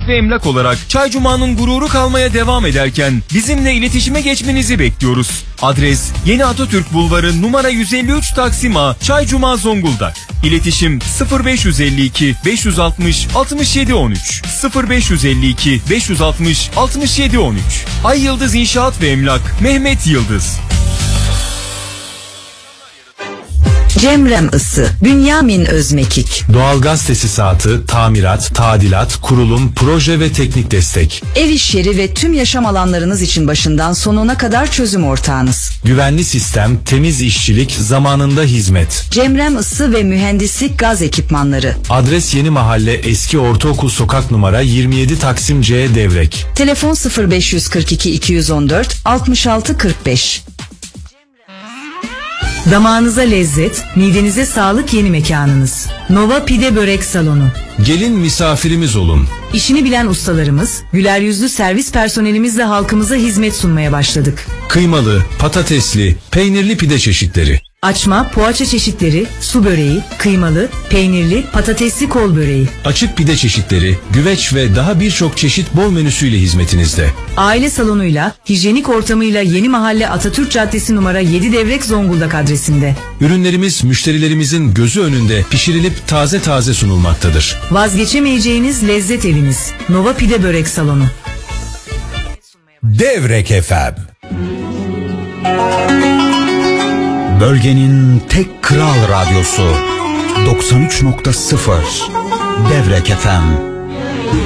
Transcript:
ve emlak olarak Çaycuma'nın gururu kalmaya devam ederken bizimle iletişime geçmenizi bekliyoruz. Adres Yeni Atatürk Bulvarı numara 153 Taksim A, Çaycuma, Zonguldak. İletişim 0552 560 67 13 0552 560 67 13. Ay Yıldız İnşaat ve Emlak, Mehmet Yıldız. Cemrem Isı, Bünyamin Özmekik. Doğalgaz tesisatı, tamirat, tadilat, kurulum, proje ve teknik destek. Ev iş yeri ve tüm yaşam alanlarınız için başından sonuna kadar çözüm ortağınız. Güvenli sistem, temiz işçilik, zamanında hizmet. Cemrem Isı ve Mühendislik Gaz Ekipmanları. Adres Yeni Mahalle, Eski Ortaokul Sokak numara 27 Taksim C, Devrek. Telefon 0542 214 66 45. Damağınıza lezzet, midenize sağlık yeni mekanınız. Nova Pide Börek Salonu. Gelin misafirimiz olun. İşini bilen ustalarımız, güler yüzlü servis personelimizle halkımıza hizmet sunmaya başladık. Kıymalı, patatesli, peynirli pide çeşitleri. Açma, poğaça çeşitleri, su böreği, kıymalı, peynirli, patatesli kol böreği. Açık pide çeşitleri, güveç ve daha birçok çeşit bol menüsüyle hizmetinizde. Aile salonuyla, hijyenik ortamıyla Yeni Mahalle Atatürk Caddesi numara 7 Devrek Zonguldak adresinde. Ürünlerimiz müşterilerimizin gözü önünde pişirilip taze taze sunulmaktadır. Vazgeçemeyeceğiniz lezzet eviniz. Nova Pide Börek Salonu. Devrek FM. Bölgenin tek kral radyosu 93.0 Devrek FM.